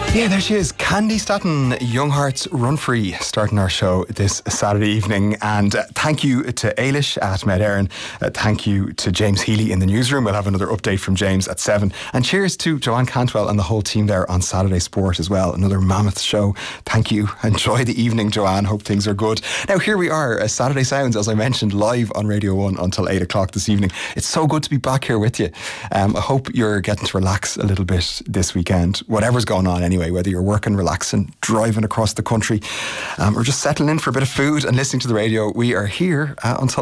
Yeah, there she is, Candy Staton, Young Hearts Run Free, starting our show this Saturday evening. And thank you to Ailish at Med Éireann. Thank you to James Healy in the newsroom. We'll have another update from James at 7. And cheers to Joanne Cantwell and the whole team there on Saturday Sport as well. Another mammoth show. Thank you. Enjoy the evening, Joanne. Hope things are good. Now, here we are, Saturday Sounds, as I mentioned, live on Radio 1 until 8 o'clock this evening. It's so good to be back here with you. I hope you're getting to relax a little bit this weekend, whatever's going on anyway. Whether you're working, relaxing, driving across the country, or just settling in for a bit of food and listening to the radio, we are here until